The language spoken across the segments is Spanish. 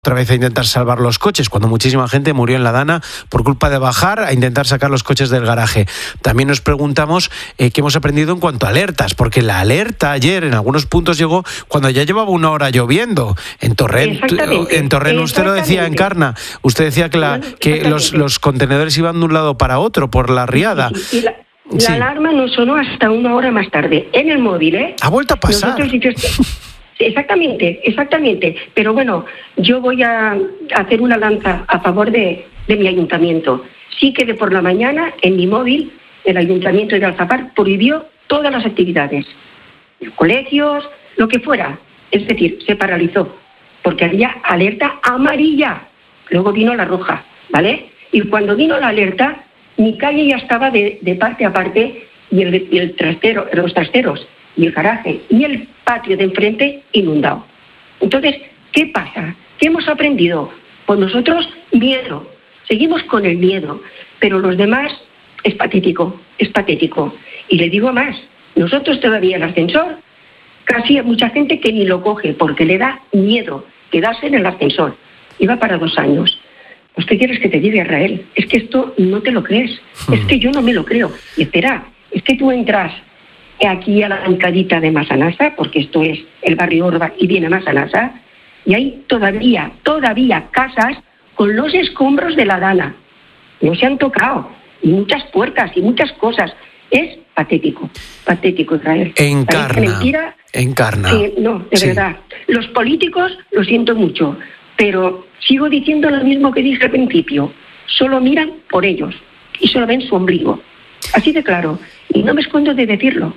otra vez a intentar salvar los coches, cuando muchísima gente murió en La Dana por culpa de bajar a intentar sacar los coches del garaje. También nos preguntamos qué hemos aprendido en cuanto a alertas, porque la alerta ayer en algunos puntos llegó cuando ya llevaba una hora lloviendo. En Torrent usted lo decía, Encarna, usted decía que los contenedores iban de un lado para otro por la riada. Sí. La alarma no sonó hasta una hora más tarde en el móvil, ¿eh? Ha vuelto a pasar. Exactamente. Pero bueno, yo voy a hacer una lanza a favor de mi ayuntamiento. Sí que de por la mañana, en mi móvil, el ayuntamiento de Alfafar prohibió todas las actividades. Los colegios, lo que fuera. Es decir, se paralizó, porque había alerta amarilla. Luego vino la roja, ¿vale? Y cuando vino la alerta, mi calle ya estaba de parte a parte y los trasteros y el garaje y el patio de enfrente inundado. Entonces, ¿qué pasa? ¿Qué hemos aprendido? Pues nosotros, miedo. Seguimos con el miedo, pero los demás es patético. Y le digo más, nosotros todavía el ascensor, casi hay mucha gente que ni lo coge porque le da miedo quedarse en el ascensor. Iba para 2 años. Pues, ¿qué quieres que te diga, Israel? Es que esto no te lo crees. Es que yo no me lo creo. Y espera, es que tú entras aquí a la bancadita de Massanassa, porque esto es el barrio Orba y viene Massanassa, y hay todavía casas con los escombros de La Dana. No se han tocado. Y muchas puertas y muchas cosas. Es patético, Israel. Encarna. Sí, no, de verdad. Los políticos, lo siento mucho, pero sigo diciendo lo mismo que dije al principio. Solo miran por ellos y solo ven su ombligo. Así de claro. Y no me escondo de decirlo.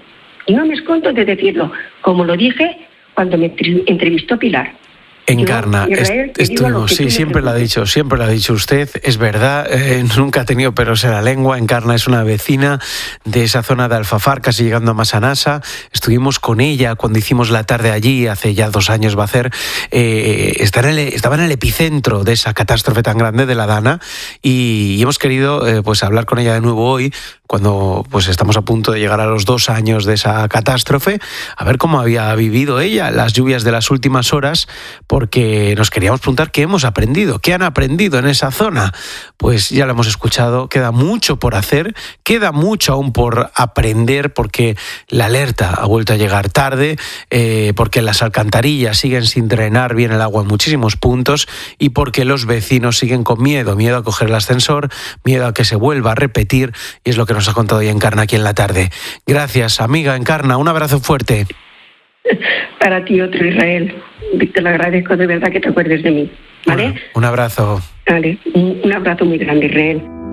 Como lo dije cuando me entrevistó Pilar. Encarna, siempre lo ha dicho usted, es verdad, nunca ha tenido pelos en la lengua. Encarna es una vecina de esa zona de Alfafar, casi llegando a Massanassa. Estuvimos con ella cuando hicimos la tarde allí, hace ya 2 años va a ser. Estaba en el epicentro de esa catástrofe tan grande de La Dana y hemos querido hablar con ella de nuevo hoy, cuando estamos a punto de llegar a los 2 años de esa catástrofe, a ver cómo había vivido ella las lluvias de las últimas horas, porque nos queríamos preguntar qué hemos aprendido, qué han aprendido en esa zona. Pues ya lo hemos escuchado, queda mucho por hacer, queda mucho aún por aprender, porque la alerta ha vuelto a llegar tarde, porque las alcantarillas siguen sin drenar bien el agua en muchísimos puntos y porque los vecinos siguen con miedo a coger el ascensor, miedo a que se vuelva a repetir, y es lo que nos ha contado hoy Encarna aquí en la tarde. Gracias, amiga Encarna, un abrazo fuerte. Para ti otro, Israel. Te lo agradezco de verdad que te acuerdes de mí, ¿vale? Un abrazo. Vale, un abrazo muy grande, Israel.